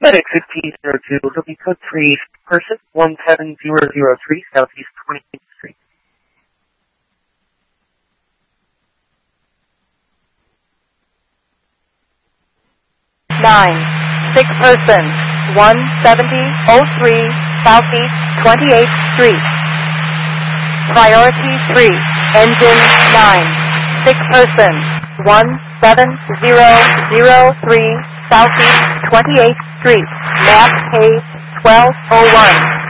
Medic 1502, will be code 3, person 17003, Southeast 28th Street. 9, 6 person, 17003, Southeast 28th Street. Priority 3, engine 9, 6 person, 17003, Southeast 28th Street, map case 1201.